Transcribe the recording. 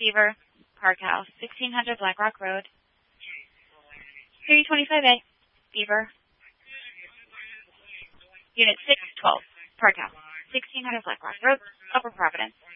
Beaver, Park House, 1600 Black Rock Road. 325A, Beaver. Unit 612, Park House, 1600 Black Rock Road, Upper Providence.